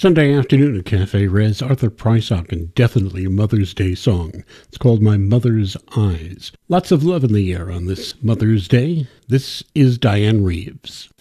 Sunday afternoon at Cafe Res, Arthur Prysock, and definitely a Mother's Day song. It's called My Mother's Eyes. Lots of love in the air on this Mother's Day. This is Diane Reeves.